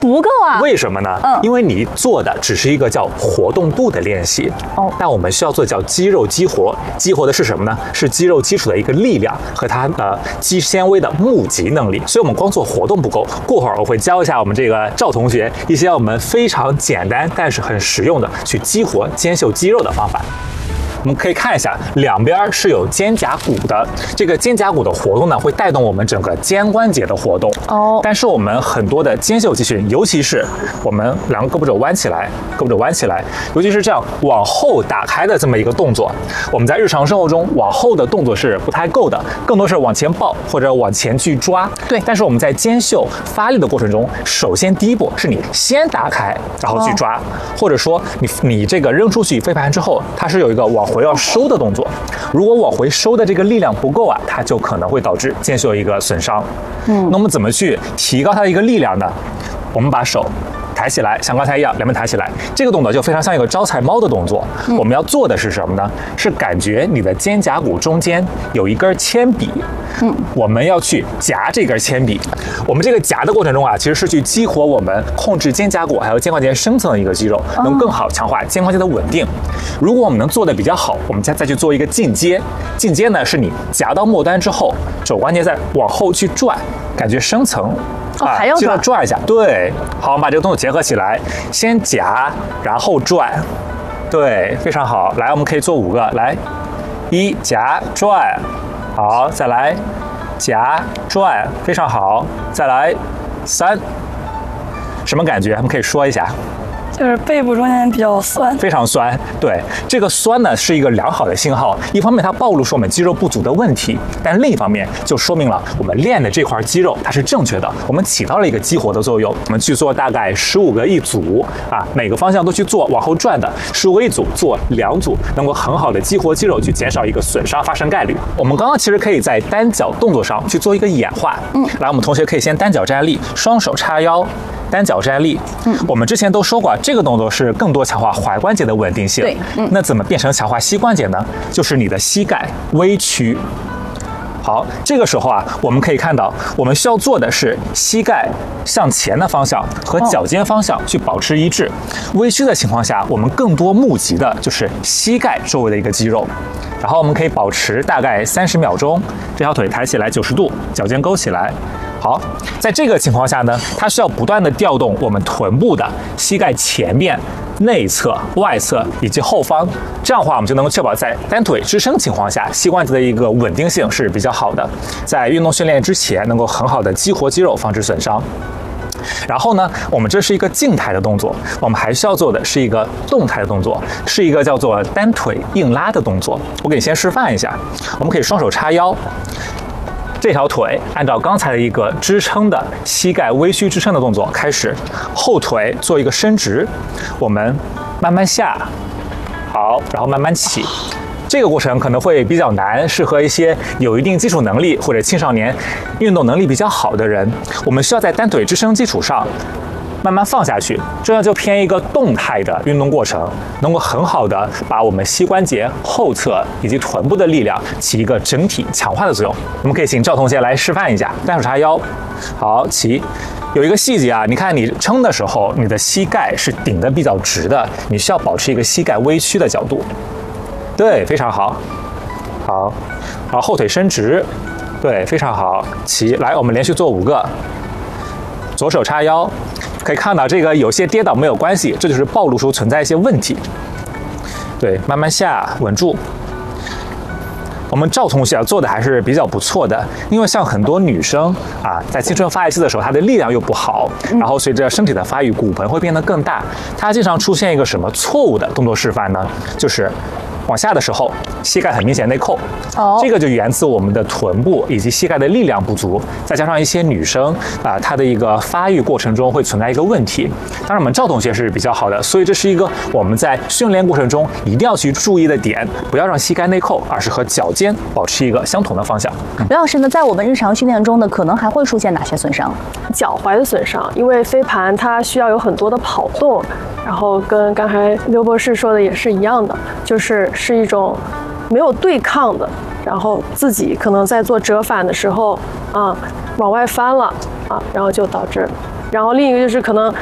不够啊？ 为什么呢？因为你做的只是一个叫活动度的练习，但我们需要做的叫肌肉激活。激活的是什么呢？是肌肉基础的一个力量和它肌纤维的募集能力。所以我们光做活动不够。过会儿我会教一下我们这个赵同学一些我们非常简单但是很实用的去激活肩袖肌肉的方法。我们可以看一下，两边是有肩胛骨的。这个肩胛骨的活动呢，会带动我们整个肩关节的活动。但是我们很多的肩袖肌群，尤其是我们两个胳膊肘弯起来，尤其是这样往后打开的这么一个动作，我们在日常生活中往后的动作是不太够的，更多是往前抱或者往前去抓。 对。 但是我们在肩袖发力的过程中，首先第一步是你先打开，然后去抓，或者说你这个扔出去飞盘之后，它是有一个往回要收的动作，如果往回收的这个力量不够啊，它就可能会导致肩袖一个损伤。那我们怎么去提高它的一个力量呢？我们把手抬起来，像刚才一样，两边抬起来，这个动作就非常像一个招财猫的动作。我们要做的是什么呢？是感觉你的肩胛骨中间有一根铅笔，我们要去夹这根铅笔。我们这个夹的过程中啊，其实是去激活我们控制肩胛骨还有肩关节深层的一个肌肉，能更好强化肩关节的稳定。如果我们能做的比较好，我们再去做一个进阶。进阶呢，是你夹到末端之后，肘关节再往后去转，感觉深层。 还要转一下，对，好，我们把这个动作结合起来，先夹，然后转，对，非常好。来，我们可以做5个，来，1夹转，好，再来夹转，非常好，再来3，什么感觉？我们可以说一下。 就是背部中间比较酸， 非常酸。对，这个酸呢是一个良好的信号，一方面它暴露出我们肌肉不足的问题，但另一方面就说明了我们练的这块肌肉它是正确的，我们起到了一个激活的作用。我们去做大概15个一组啊，每个方向都去做往后转的15个一组，做2组，能够很好的激活肌肉，去减少一个损伤发生概率。我们刚刚其实可以在单脚动作上去做一个演化。来，我们同学可以先单脚站立，双手叉腰。单脚站立，我们之前都说过，这个动作是更多强化踝关节的稳定性。 对， 那怎么变成强化膝关节呢？就是你的膝盖微屈。好，这个时候啊，我们可以看到，我们需要做的是膝盖向前的方向和脚尖方向去保持一致。微屈的情况下，我们更多募集的就是膝盖周围的一个肌肉。然后我们可以保持大概30秒钟，这条腿抬起来90度，脚尖勾起来。好，在这个情况下呢，它需要不断的调动我们臀部的膝盖前面、内侧、外侧以及后方，这样的话我们就能够确保在单腿支撑情况下，膝关节的一个稳定性是比较好的，在运动训练之前能够很好的激活肌肉，防止损伤。然后呢，我们这是一个静态的动作，我们还需要做的是一个动态的动作，是一个叫做单腿硬拉的动作。我给你先示范一下，我们可以双手叉腰。这条腿按照刚才的一个支撑的膝盖微屈支撑的动作开始，后腿做一个伸直，我们慢慢下，好，然后慢慢起。这个过程可能会比较难，适合一些有一定基础能力或者青少年运动能力比较好的人。我们需要在单腿支撑基础上慢慢放下去，这样就偏一个动态的运动过程，能够很好的把我们膝关节后侧以及臀部的力量起一个整体强化的作用。我们可以请赵同学来示范一下，单手叉腰，好，起。有一个细节啊，你看你撑的时候，你的膝盖是顶得比较直的，你需要保持一个膝盖微屈的角度。对，非常好，好，然后后腿伸直，对，非常好，起来，我们连续做5个，左手叉腰。可以看到这个有些跌倒没有关系，这就是暴露出存在一些问题。对，慢慢下，稳住。我们赵同学啊做的还是比较不错的，因为像很多女生啊，在青春发育期的时候，她的力量又不好，然后随着身体的发育，骨盆会变得更大。她经常出现一个什么错误的动作示范呢？就是往下的时候，膝盖很明显内扣，这个就源自我们的臀部以及膝盖的力量不足，再加上一些女生啊，她的一个发育过程中会存在一个问题。当然，我们赵同学是比较好的，所以这是一个我们在训练过程中一定要去注意的点，不要让膝盖内扣，而是和脚尖保持一个相同的方向。 刘老师呢，在我们日常训练中呢，可能还会出现哪些损伤？ 脚踝的损伤，因为飞盘它需要有很多的跑动，然后跟刚才刘博士说的也是一样的，是一种没有对抗的，然后自己可能在做折返的时候啊往外翻了啊，然后就导致然后另一个就是可能